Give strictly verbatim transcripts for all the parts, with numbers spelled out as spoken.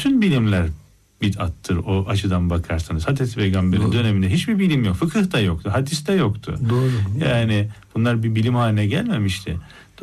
bütün bilimler bid'attır o açıdan bakarsanız. Hazreti Peygamber'in Doğru. döneminde hiçbir bilim yok. Fıkıh da yoktu, hadis de yoktu. Doğru. Yani bunlar bir bilim haline gelmemişti.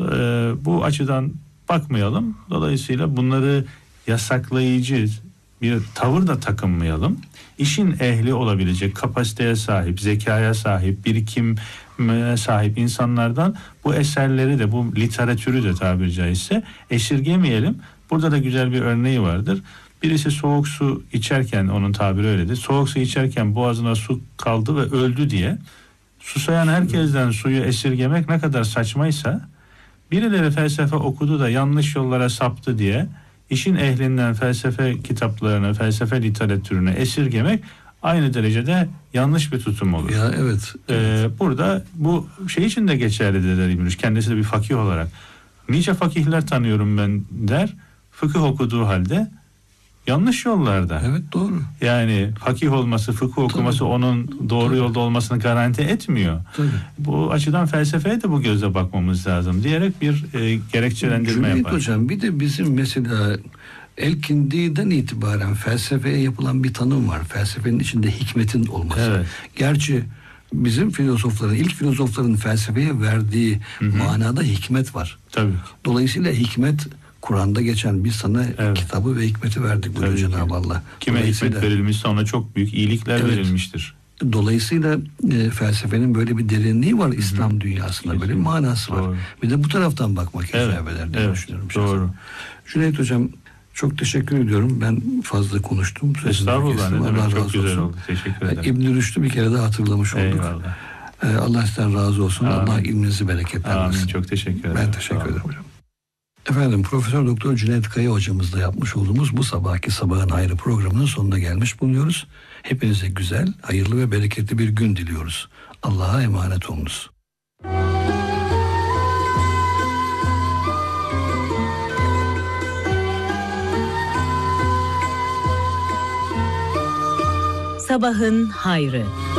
Bu açıdan bakmayalım. Dolayısıyla bunları yasaklayıcı bir tavır da takınmayalım. İşin ehli olabilecek kapasiteye sahip, zekaya sahip, birikime sahip insanlardan bu eserleri de, bu literatürü de tabiri caizse esirgemeyelim. Burada da güzel bir örneği vardır. Birisi soğuk su içerken, onun tabiri öyledir, soğuk su içerken boğazına su kaldı ve öldü diye susayan herkesten suyu esirgemek ne kadar saçmaysa, birileri felsefe okudu da yanlış yollara saptı diye işin ehlinden felsefe kitaplarını, felsefe literatürünü esirgemek aynı derecede yanlış bir tutum olur. Ya evet. Ee, evet. Burada bu şey için de geçerli der İbn Rüşd, kendisi de bir fakih olarak. Nice fakihler tanıyorum ben der, fıkıh okuduğu halde yanlış yollarda. Evet, doğru. Yani fakih olması, fıkıh okuması Tabii. onun doğru Tabii. yolda olmasını garanti etmiyor. Tabii. Bu açıdan felsefeye de bu gözle bakmamız lazım diyerek bir e, gerekçelendirme Cüneyt yapar. Hocam, bir de bizim mesela Elkindi'den itibaren felsefeye yapılan bir tanım var. Felsefenin içinde hikmetin olması. Evet. Gerçi bizim filozofların, ilk filozofların felsefeye verdiği Hı-hı. manada hikmet var. Tabii. Dolayısıyla hikmet, Kur'an'da geçen, biz sana evet. kitabı ve hikmeti verdik buyuruyor Cenab-ı Allah. Kime hikmet verilmişse ona çok büyük iyilikler evet. verilmiştir. Dolayısıyla e, felsefenin böyle bir derinliği var, Hı-hı. İslam dünyasında Kesinlikle. Böyle bir manası var. Doğru. Bir de bu taraftan bakmak evet. icap eder diye evet. düşünüyorum. Doğru. Cüneyt Hocam, çok teşekkür ediyorum. Ben fazla konuştum. Estağfurullah. Ne demek, çok güzel olsun. oldu. Teşekkür ederim. İbn Rüşd'ü bir kere daha hatırlamış olduk. Eyvallah. Ee, Allah sizden razı olsun. Amin. Allah ilminizi bereketlendirsin. Amin. Çok teşekkür ederim. Ben teşekkür ederim hocam. Efendim, Profesör Doktor Cüneyt Kaya hocamızla yapmış olduğumuz bu sabahki Sabahın Hayrı programının sonuna gelmiş bulunuyoruz. Hepinize güzel, hayırlı ve bereketli bir gün diliyoruz. Allah'a emanet olunuz. Sabahın Hayrı.